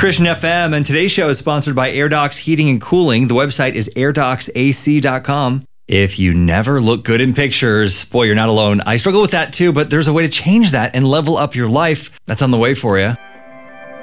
Christian FM, and today's show is sponsored by AirDocs Heating and Cooling. The website is airdocsac.com. If you never look good in pictures, boy, you're not alone. I struggle with that too, but there's a way to change that and level up your life. That's on the way for you.